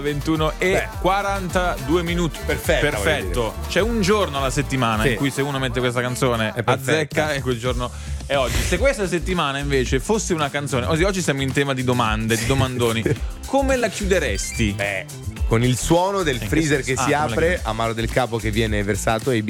21 e 42 minuti. Perfetto. C'è un giorno alla settimana in cui se uno mette questa canzone azzecca, e quel giorno è oggi. Se questa settimana invece fosse una canzone, oggi siamo in tema di domande, di domandoni, come la chiuderesti? Con il suono del freezer che si apre, amaro del capo che viene versato e i